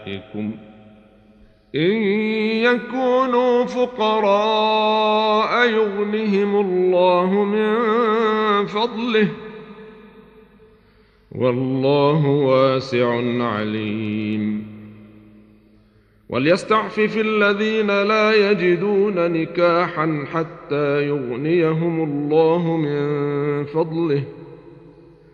نسائكم إن يكونوا فقراء يغنهم الله من فضله والله واسع عليم وليستعفف الذين لا يجدون نكاحا حتى يغنيهم الله من فضله